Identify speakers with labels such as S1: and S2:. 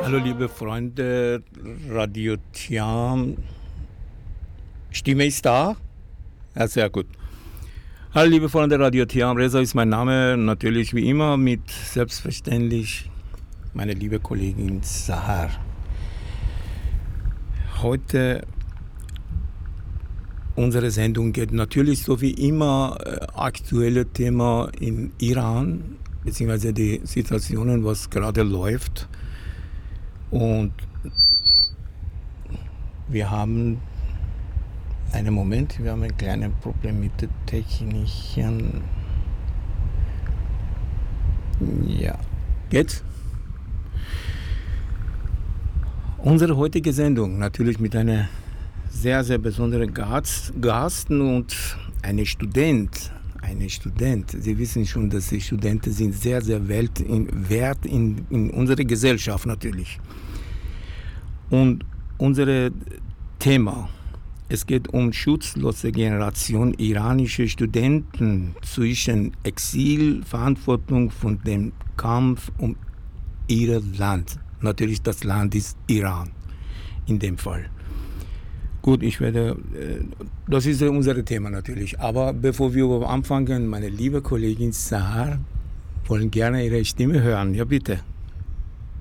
S1: Hallo liebe Freunde, Radio Tiam. Stimme ist da? Ja, sehr gut. Hallo liebe Freunde, Radio Tiam. Reza ist mein Name, natürlich wie immer mit selbstverständlich meine liebe Kollegin Sahar. Heute unsere Sendung geht natürlich so wie immer aktuelle Thema in Iran, beziehungsweise die Situationen, was gerade läuft. Und wir haben einen Moment, wir haben ein kleines Problem mit der Technischen. Ja, geht's? Unsere heutige Sendung natürlich mit einer sehr, sehr besonderen Gast und eine Student. Sie wissen schon, dass die Studenten sind sehr, sehr wert in unserer Gesellschaft natürlich. Und unser Thema, es geht um schutzlose Generation iranische Studenten zwischen Exil, Verantwortung von dem Kampf um ihr Land. Natürlich das Land ist Iran in dem Fall. Gut, das ist unser Thema natürlich. Aber bevor wir anfangen, meine liebe Kollegin Sahar wollen gerne ihre Stimme hören. Ja, bitte.